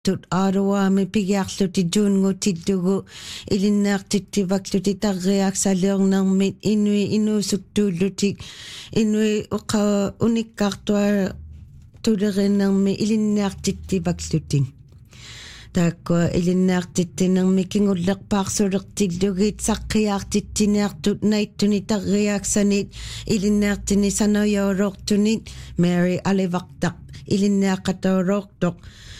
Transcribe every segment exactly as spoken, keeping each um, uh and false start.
tut aruaami pigiarluti tuungutittugu ilinneartittivakluti tarriaksaliornermit inui inuusuttuullutik inui uqa unikkaartua tulerinnermi ilinneartittivakluti taakko ilinneartittinermi kingullerpaarsulertillugit saqqiaartittiniartut naittuni tarriaksanit ilinneartini sanojoorortunit Mary alivartaq ilinneaqataurortoq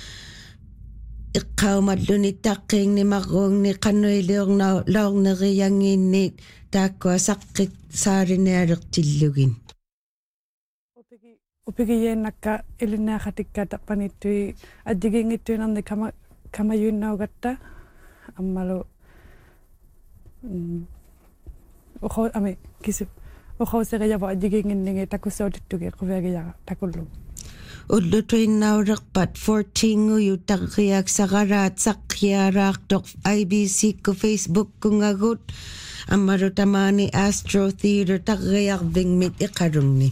iqqaumalluni taqqiingni marruungni qannuiliorna laorneriangiinniit taakkua saqqit saarinialertillugin upigi upigiyeennakka ilinneaqatikka tappanittui addigingittuinarni kama kamayuinnaugatta ammalu uqo ami kisip uqouseriyavu addiginginningi takussautittugi quviagiyaqa takullu ullutuinnaurerpat fourteen-nguyu tarriaksaqaraat saqqiaraartoq I B C ku Facebook kungagut ammalu tamaani Astro Theatre tarriarvingmit iqalungni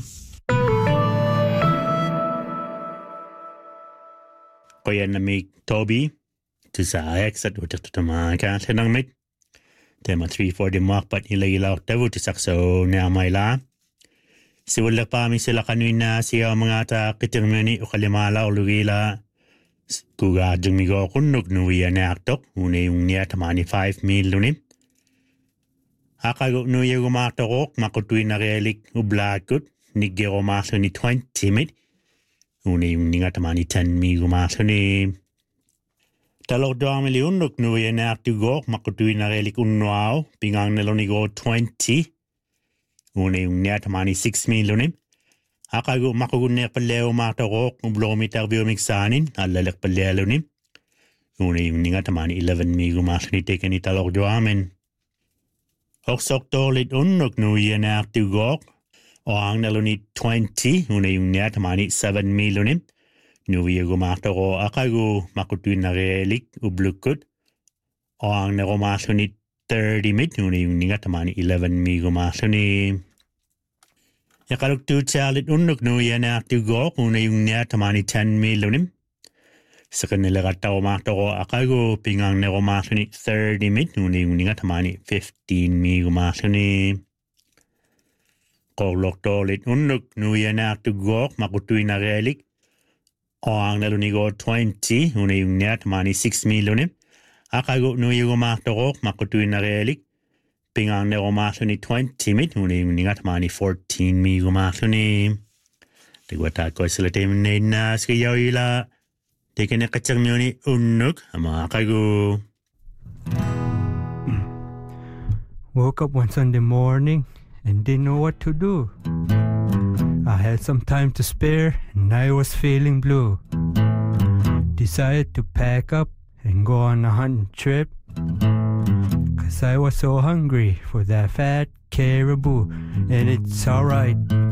qoyanamik Toby tusaayaqsat utertutamaakaallernarmit tema three forty markpat ilailauttavu tisaqso naamaila siwallerpaami silaqanuinna siaamangata qitirmani uqalimaalaorlugila kugaajungmigooqunnuk nuianaartoq uneungia tamani five milluni aqagu nuiagumaartoqoq maqutuinarialik ublaakut niggeromaarluni twenty mit uneunninga tamani ten migumaarluni talordoamili unnuk nuianaartugoq maqutuinarialik unnuao pingaarnelonigo twenty uneunnia tamani six milluni aqagu maqugunneerpalleeumaartoqoq ublomitarviumiksanin allaleqpallealuni uneunninga tamani eleven migumaarluni tekeni talordoamen oqsortorlit unnuk nuianaartugoq oarneluni twenty uneunnia tamani seven milluni nuiagumaartoqo aqagu maqutuinarialik ublukkut oarneromaarluni thirty mit uneunninga tamani eleven migumaarluni yaqaluktuutaalit unnuk nuianaartugoq uneunnia tamani ten milluni seqanneleratarumaartoqo aqagu pingaarneromaarluni thirty mit uneunninga tamani fifteen migumaarluni qorlortoolit unnuk nuianaartugoq maqutuinarialik oarnelunigo twenty uneunnia tamani six milluni aqagu nuiagumaartoqoq maqutuinarialik pingaarneromaarluni twenty mit uneunninga tamani fourteen migumaarluni tiguataakkoisalateminneinna skiyauyila tekeneqatsermiuni unnuk ama aqagu woke up one Sunday morning and didn't know what to do. I had some time to spare and I was feeling blue. Decided to pack up and go on a hunting trip, 'cause I was so hungry for that fat caribou. And it's alright,